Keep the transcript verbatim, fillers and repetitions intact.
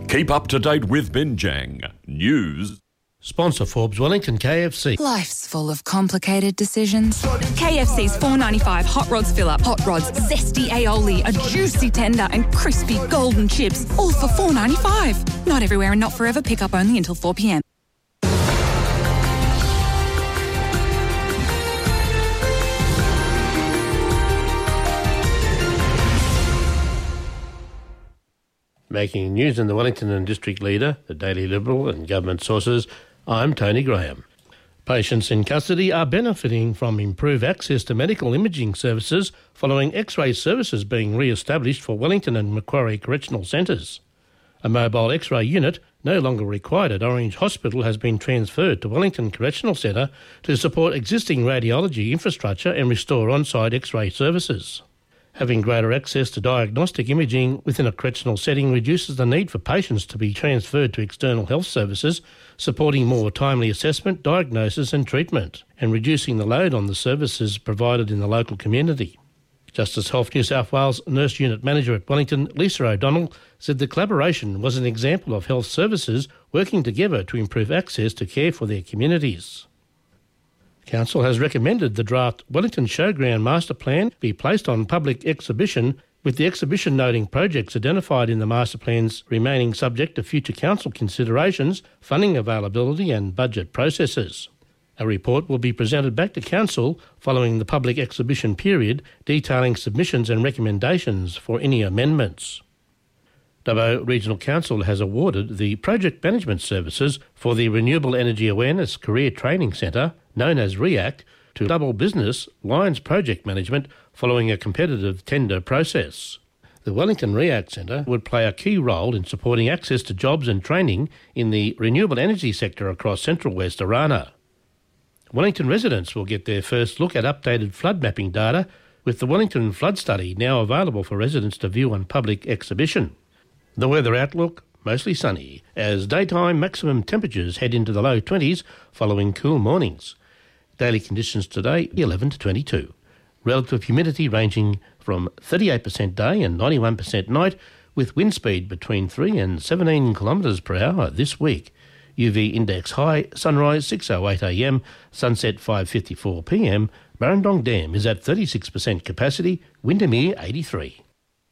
Keep up to date with Binjang News. Sponsor Forbes Wellington K F C. Life's full of complicated decisions. K F C's four dollars ninety-five Hot Rods fill-up. Hot Rods, zesty aioli, a juicy tender and crispy golden chips, all for four dollars ninety-five. Not everywhere and not forever. Pick up only until four p m. Making news in the Wellington and District Leader, the Daily Liberal and government sources, I'm Tony Graham. Patients in custody are benefiting from improved access to medical imaging services following X-ray services being re-established for Wellington and Macquarie Correctional Centres. A mobile X-ray unit, no longer required at Orange Hospital, has been transferred to Wellington Correctional Centre to support existing radiology infrastructure and restore on-site X-ray services. Having greater access to diagnostic imaging within a correctional setting reduces the need for patients to be transferred to external health services, supporting more timely assessment, diagnosis and treatment, and reducing the load on the services provided in the local community. Justice Health New South Wales Nurse Unit Manager at Wellington, Lisa O'Donnell, said the collaboration was an example of health services working together to improve access to care for their communities. Council has recommended the draft Wellington Showground Master Plan be placed on public exhibition, with the exhibition noting projects identified in the Master Plans remaining subject to future Council considerations, funding availability and budget processes. A report will be presented back to Council following the public exhibition period, detailing submissions and recommendations for any amendments. Dubbo Regional Council has awarded the project management services for the Renewable Energy Awareness Career Training Centre, known as REACT, to Double Business Lions Project Management following a competitive tender process. The Wellington REACT Centre would play a key role in supporting access to jobs and training in the renewable energy sector across central West Orana. Wellington residents will get their first look at updated flood mapping data, with the Wellington Flood Study now available for residents to view on public exhibition. The weather outlook, mostly sunny, as daytime maximum temperatures head into the low twenties following cool mornings. Daily conditions today, eleven to twenty-two. Relative humidity ranging from thirty-eight percent day and ninety-one percent night, with wind speed between three and seventeen kilometres per hour this week. U V index high, sunrise six oh eight a m, sunset five fifty-four p m. Barrendong Dam is at thirty-six percent capacity, Windermere eighty-three.